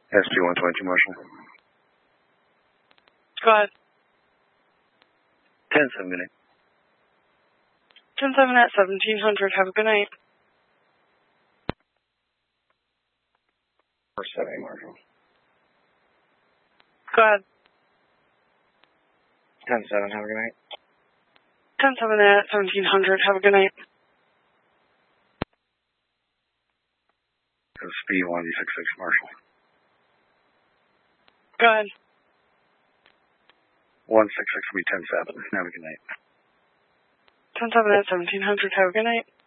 SG-122 Marshall. Go ahead. 10-7, good night. 10-7 at 1700. Have a good night. 4-7 Marshall. Go ahead. 10-7, have a good night. 10-7 at 1700. Have a good night. Speed 1D66 Marshall. Go ahead. 166 will be 10-7. Have a good night. 10-7 at 1700. Have a good night.